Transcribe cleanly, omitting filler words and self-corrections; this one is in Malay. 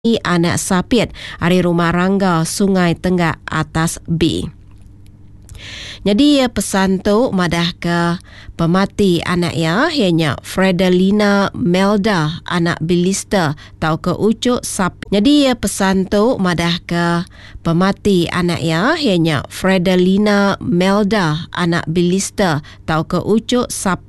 anak sapit dari rumah Rangga Sungai Tenggak Atas B. Jadi pesan tu madah ke pemati anak ianya Fredelina Melda anak Bilista tau ke ucuk sap. Jadi pesan tu madah ke pemati anak ianya Fredelina Melda anak Bilista tau ke ucuk sap